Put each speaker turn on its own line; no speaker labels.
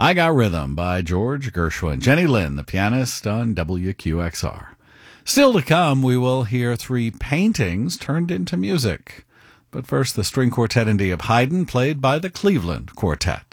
I Got Rhythm by George Gershwin. Jenny Lynn, the pianist on WQXR. Still to come, we will hear 3 paintings turned into music. But first, the string quartet in D of Haydn, played by the Cleveland Quartet.